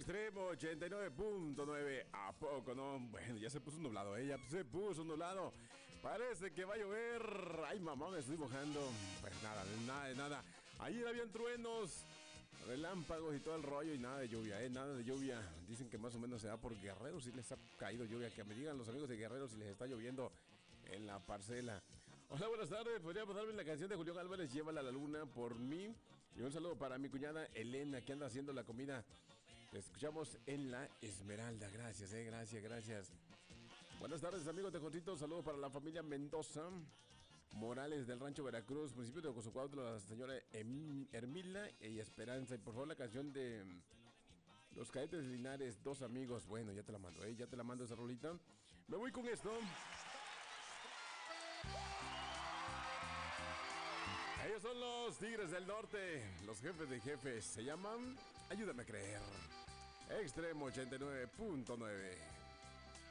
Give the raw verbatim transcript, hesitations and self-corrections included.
Extremo ochenta y nueve punto nueve. ¿A poco no? Bueno, ya se puso nublado, ¿eh? Ya se puso nublado. Parece que va a llover. Ay, mamá, me estoy mojando. Pues nada, nada de nada. Ayer habían truenos, relámpagos y todo el rollo y nada de lluvia, ¿eh? Nada de lluvia. Dicen que más o menos se da por Guerrero si les ha caído lluvia. Que me digan los amigos de Guerrero si les está lloviendo en la parcela. Hola, buenas tardes. Podría pasarme la canción de Julián Álvarez, Llévala a la luna, por mí. Y un saludo para mi cuñada Elena, que anda haciendo la comida. Te escuchamos en La Esmeralda. Gracias, eh, gracias, gracias. Buenas tardes, amigos de Jotito. Saludos para la familia Mendoza Morales del Rancho Veracruz, municipio de Ocosocuautla, la señora em Hermila y Esperanza. Y por favor, la canción de Los Cadetes Linares, Dos Amigos. Bueno, ya te la mando, eh, ya te la mando esa rolita. Me voy con esto. Ellos son los Tigres del Norte, los jefes de jefes. Se llaman Ayúdame a creer. Extremo ochenta y nueve punto nueve.